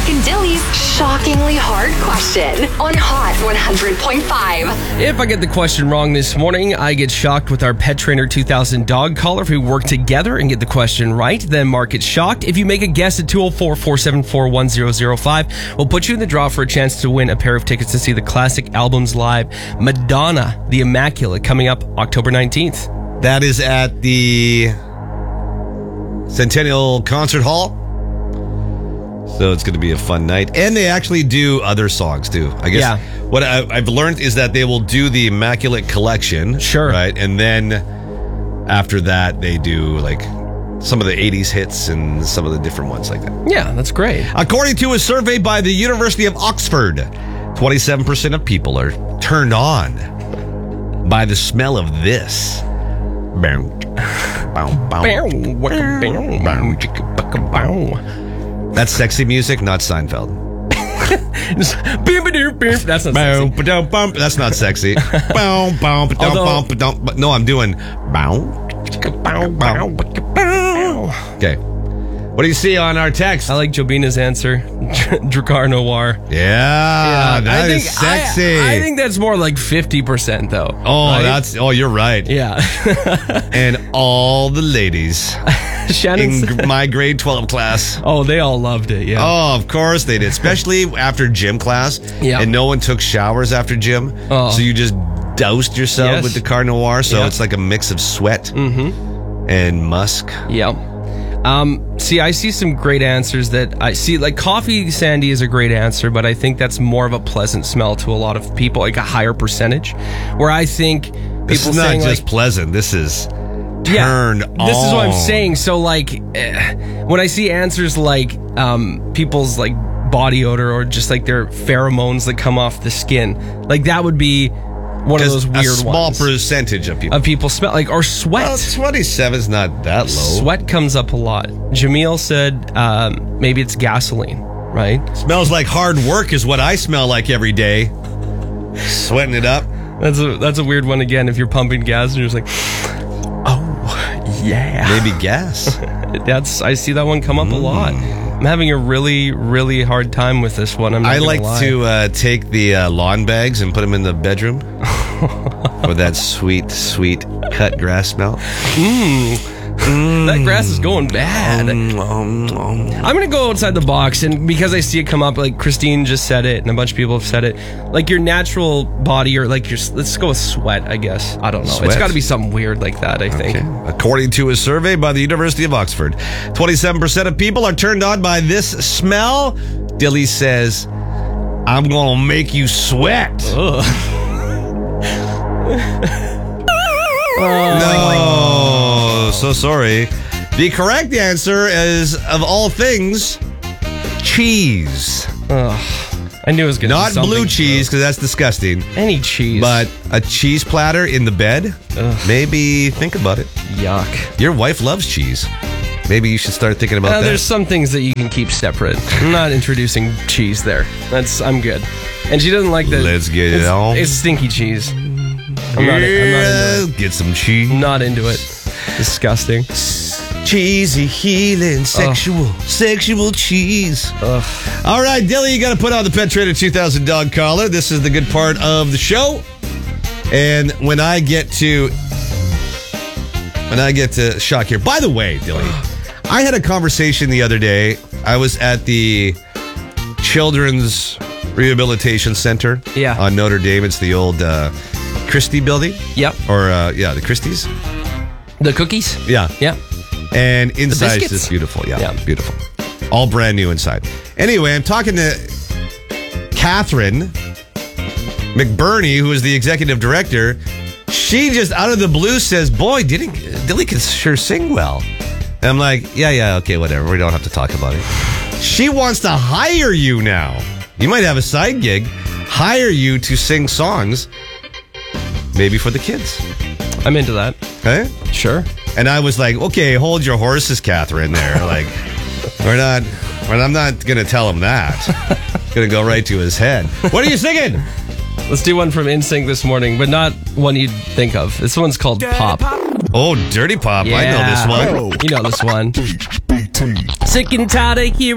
and Dilly's shockingly hard question on Hot 100.5. If I get the question wrong this morning, I get shocked with our Pet Trainer 2000 dog collar. If we work together and get the question right, then Mark gets shocked. If you make a guess at 204-474-1005, we'll put you in the draw for a chance to win a pair of tickets to see the Classic Albums Live Madonna, the Immaculate, coming up October 19th. That is at the Centennial Concert Hall. So it's going to be a fun night. And they actually do other songs, too. I guess what I've learned is that they will do the Immaculate Collection. Sure. Right? And then after that, they do like some of the 80s hits and some of the different ones like that. Yeah, that's great. According to a survey by the University of Oxford, 27% of people are turned on by the smell of this. That's sexy music, not Seinfeld. That's not sexy. That's not sexy. No, I'm doing. Okay. What do you see on our text? I like Jobina's answer. Dracar Noir. Yeah, that is sexy. I think that's more like 50% though. Oh, right? You're right. Yeah. And all the ladies Shannon in my grade 12 class. Oh, they all loved it, yeah. Oh, of course they did. Especially after gym class. Yeah. And no one took showers after gym. Oh. So you just doused yourself with the Car Noir. So it's like a mix of sweat and musk. Yeah. See, I see some great answers that I see, like coffee sandy is a great answer, but I think that's more of a pleasant smell to a lot of people, like a higher percentage. Where I think people this is not saying just like, pleasant, this is turned on. This is what I'm saying. So like, when I see answers like people's like body odor or just like their pheromones that come off the skin, like that would be one of those weird ones. A small percentage of people. Smell like, or sweat. Well, 27 is not that low. Sweat comes up a lot. Jameel said maybe it's gasoline, right? Smells like hard work is what I smell like every day. Sweating it up. That's a weird one again. If you're pumping gas and you're just like, oh yeah, maybe gas. I see that one come up a lot. I'm having a really, really hard time with this one. I like to take the lawn bags and put them in the bedroom with that sweet, sweet cut grass smell. That grass is going bad. I'm going to go outside the box, and because I see it come up, like Christine just said it, and a bunch of people have said it, like your natural body, or like let's go with sweat, I guess. I don't know. Sweat? It's got to be something weird like that, I think. According to a survey by the University of Oxford, 27% of people are turned on by this smell. Dilly says, I'm going to make you sweat. No, so sorry. The correct answer is, of all things, cheese. I knew it was going to be Not something blue cheese, because that's disgusting. Any cheese. But a cheese platter in the bed? Maybe think about it. Yuck. Your wife loves cheese. Maybe you should start thinking about that. There's some things that you can keep separate. I'm not introducing cheese there. I'm good. And she doesn't like that. Let's get it on. It's stinky cheese. I'm not into it. Get some cheese. Not into it. Disgusting. Cheesy, healing, sexual cheese. All right, Dilly, you got to put on the Pet Trainer 2000 dog collar. This is the good part of the show. And when I get to shock here. By the way, Dilly, I had a conversation the other day. I was at the Children's Rehabilitation Center on Notre Dame. It's the old Christie building. Yep. Or, the Christies. The cookies? Yeah. Yeah. And inside is just beautiful. Yeah, beautiful. All brand new inside. Anyway, I'm talking to Catherine McBurney, who is the executive director. She just out of the blue says, boy, Dilly can sure sing well. And I'm like, yeah, okay, whatever. We don't have to talk about it. She wants to hire you now. You might have a side gig. Hire you to sing songs, maybe for the kids. I'm into that. Okay? Sure. And I was like, okay, hold your horses, Catherine, there. Like, I'm not going to tell him that. Going to go right to his head. What are you singing? Let's do one from NSYNC this morning, but not one you'd think of. This one's called Pop. Oh, Dirty Pop. Yeah. I know this one. You know this one. Sick and tired of hearing